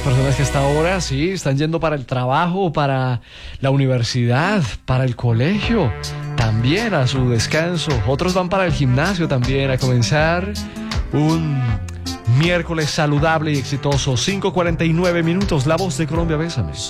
algunas personas que hasta ahora sí están yendo para el trabajo, para la universidad, para el colegio, también a su descanso. Otros van para el gimnasio también a comenzar un miércoles saludable y exitoso. 5:49 minutos. La Voz de Colombia, bésame.